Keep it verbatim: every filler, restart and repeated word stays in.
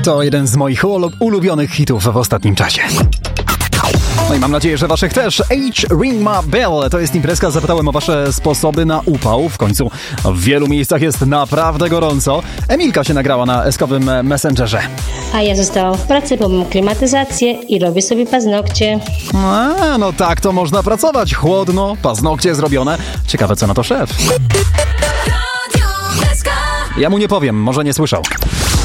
To jeden z moich ulubionych hitów w ostatnim czasie. No i mam nadzieję, że waszych też. H. Ring My Bell. To jest imprezka. Zapytałem o wasze sposoby na upał. W końcu w wielu miejscach jest naprawdę gorąco. Emilka się nagrała na eskowym Messengerze. A ja zostałam w pracy, bo mam klimatyzację i robię sobie paznokcie. A, no tak to można pracować. Chłodno, paznokcie zrobione. Ciekawe, co na to szef. Ja mu nie powiem, może nie słyszał.